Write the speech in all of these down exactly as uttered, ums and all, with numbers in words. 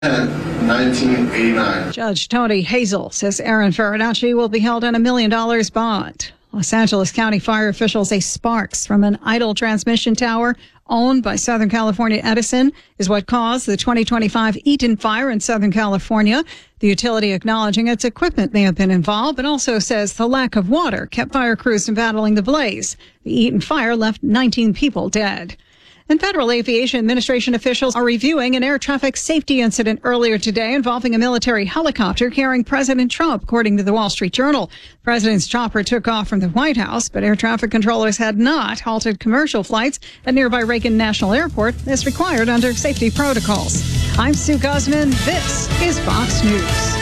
nineteen eighty-nine. Judge Tony Hazel says Aaron Farinacci will be held on a million dollars bond. Los Angeles County fire officials say sparks from an idle transmission tower owned by Southern California Edison is what caused the twenty twenty-five Eaton fire in Southern California. The utility acknowledging its equipment may have been involved, but also says the lack of water kept fire crews from battling the blaze. The Eaton fire left nineteen people dead. And Federal Aviation Administration officials are reviewing an air traffic safety incident earlier today involving a military helicopter carrying President Trump, according to the Wall Street Journal. The president's chopper took off from the White House, but air traffic controllers had not halted commercial flights at nearby Reagan National Airport as required under safety protocols. I'm Sue Guzman. This is Fox News.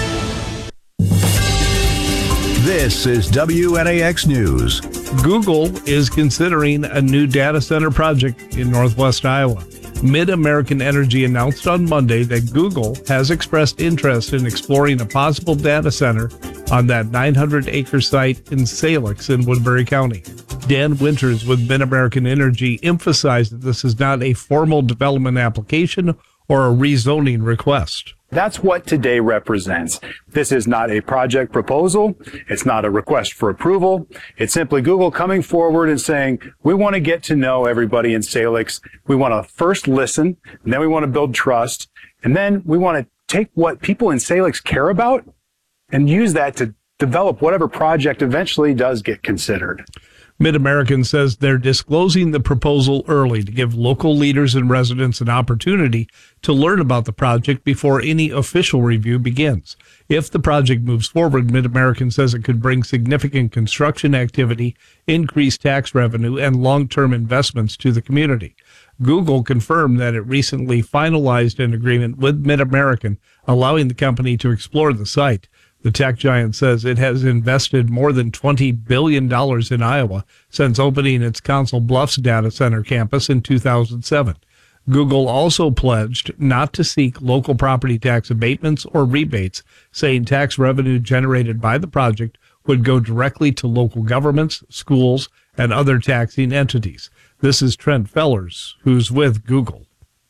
This is W N A X News. Google is considering a new data center project in Northwest Iowa. Mid-American Energy announced on Monday that Google has expressed interest in exploring a possible data center on that nine hundred acre site in Salix in Woodbury County. Dan Winters with Mid-American Energy emphasized that this is not a formal development application or a rezoning request. That's what today represents. This is not a project proposal. It's not a request for approval. It's simply Google coming forward and saying, we want to get to know everybody in Salix. We want to first listen, and then we want to build trust. And then we want to take what people in Salix care about and use that to develop whatever project eventually does get considered. Mid-American says they're disclosing the proposal early to give local leaders and residents an opportunity to learn about the project before any official review begins. If the project moves forward, Mid-American says it could bring significant construction activity, increased tax revenue, and long-term investments to the community. Google confirmed that it recently finalized an agreement with Mid-American, allowing the company to explore the site. The tech giant says it has invested more than twenty billion dollars in Iowa since opening its Council Bluffs data center campus in two thousand seven. Google also pledged not to seek local property tax abatements or rebates, saying tax revenue generated by the project would go directly to local governments, schools, and other taxing entities. This is Trent Fellers, who's with Google.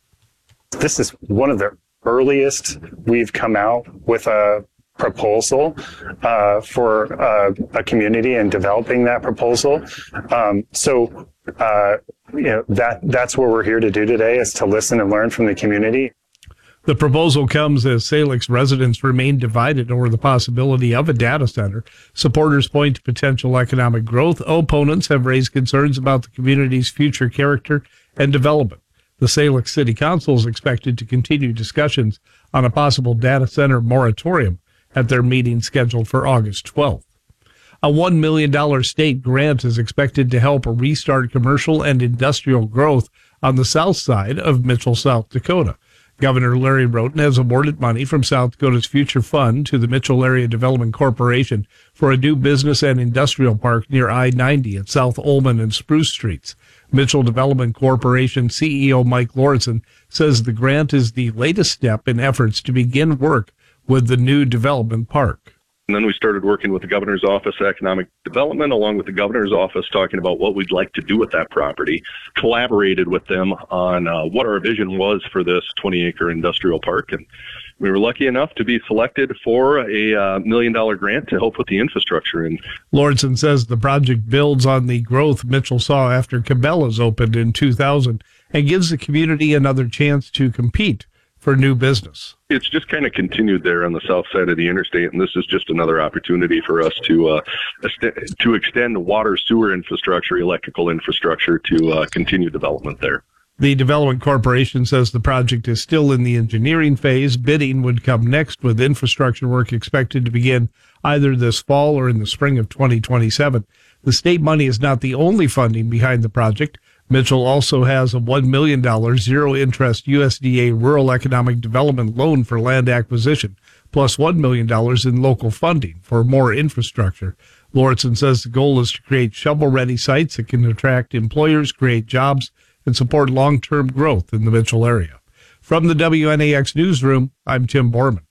This is one of the earliest we've come out with a proposal uh, for uh, a community and developing that proposal. Um, so, uh, you know, that that's what we're here to do today, is to listen and learn from the community. The proposal comes as Salix residents remain divided over the possibility of a data center. Supporters point to potential economic growth. Opponents have raised concerns about the community's future character and development. The Salix City Council is expected to continue discussions on a possible data center moratorium at their meeting scheduled for August twelfth. A one million dollars state grant is expected to help restart commercial and industrial growth on the south side of Mitchell, South Dakota. Governor Larry Roten has awarded money from South Dakota's Future Fund to the Mitchell Area Development Corporation for a new business and industrial park near I ninety at South Olman and Spruce Streets. Mitchell Development Corporation C E O Mike Lauritsen says the grant is the latest step in efforts to begin work with the new development park. And then we started working with the Governor's Office of Economic Development, along with the Governor's Office, talking about what we'd like to do with that property. Collaborated with them on uh, what our vision was for this twenty acre industrial park. And we were lucky enough to be selected for a uh, million dollar grant to help with the infrastructure. And Lauritsen says the project builds on the growth Mitchell saw after Cabela's opened in two thousand and gives the community another chance to compete for new business. It's just kind of continued there on the south side of the interstate, and this is just another opportunity for us to uh, est- to extend water, sewer infrastructure, electrical infrastructure to uh, continue development there. The Development Corporation says the project is still in the engineering phase. Bidding would come next, with infrastructure work expected to begin either this fall or in the spring of twenty twenty-seven. The state money is not the only funding behind the project. Mitchell also has a one million dollars zero-interest U S D A Rural Economic Development loan for land acquisition, plus one million dollars in local funding for more infrastructure. Lauritsen says the goal is to create shovel-ready sites that can attract employers, create jobs, and support long-term growth in the Mitchell area. From the W N A X newsroom, I'm Tim Borman.